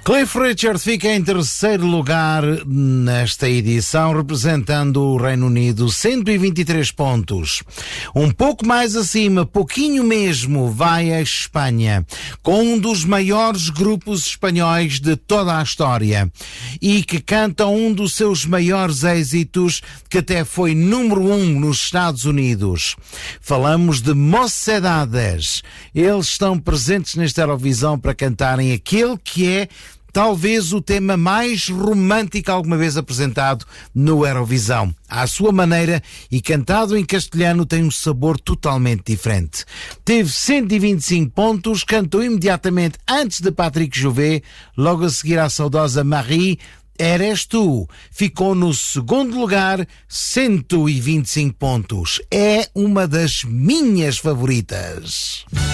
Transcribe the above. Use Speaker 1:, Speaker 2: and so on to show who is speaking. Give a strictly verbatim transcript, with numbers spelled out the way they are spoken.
Speaker 1: Cliff Richard fica em terceiro lugar nesta edição, representando o Reino Unido, cento e vinte e três pontos. Um pouco mais acima, pouquinho mesmo, vai a Espanha, com um dos maiores grupos espanhóis de toda a história e que canta um dos seus maiores êxitos, que até foi número um nos Estados Unidos. Falamos de Mocedades. Eles estão presentes nesta Eurovisão para cantarem aquele que é talvez o tema mais romântico alguma vez apresentado no Eurovisão. À sua maneira e cantado em castelhano tem um sabor totalmente diferente. Teve cento e vinte e cinco pontos, cantou imediatamente antes de Patrick Jouvet, logo a seguir à saudosa Marie. Eres tu. Ficou no segundo lugar, cento e vinte e cinco pontos. É uma das minhas favoritas.